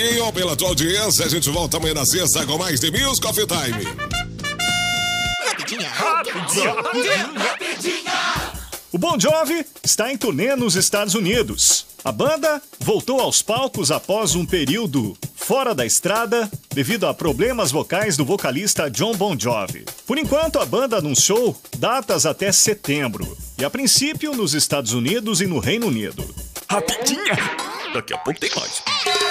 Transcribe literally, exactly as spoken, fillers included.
E pela tua audiência, a gente volta amanhã na sexta com mais de Music Coffee Time. Rapidinha, rapidinha, rapidinha, rapidinha. O Bon Jovi está em turnê nos Estados Unidos. A banda voltou aos palcos após um período fora da estrada devido a problemas vocais do vocalista Jon Bon Jovi. Por enquanto, a banda anunciou datas até setembro. E a princípio nos Estados Unidos e no Reino Unido. Rapidinha! Daqui a pouco tem mais.